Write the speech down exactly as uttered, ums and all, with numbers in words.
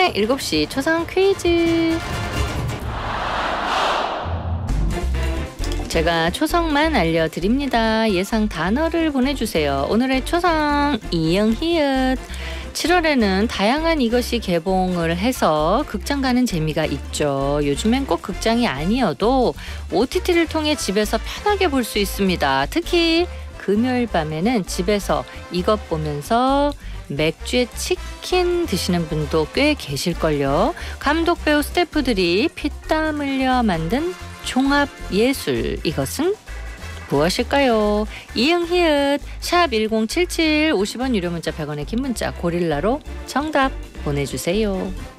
박원의 일곱 시 초상 퀴즈. 제가 초성만 알려드립니다. 예상 단어를 보내주세요. 오늘의 초성 이응희읒. 칠월에는 다양한 이것이 개봉을 해서 극장 가는 재미가 있죠. 요즘엔 꼭 극장이 아니어도 오티티를 통해 집에서 편하게 볼 수 있습니다. 특히 금요일 밤에는 집에서 이것 보면서 맥주에 치킨 드시는 분도 꽤 계실걸요. 감독, 배우, 스태프들이 피땀 흘려 만든 종합 예술, 이것은 무엇일까요? 이응희읒 샵 일공칠칠 오십 원 유료 문자 백 원의 긴 문자 고릴라로 정답 보내주세요.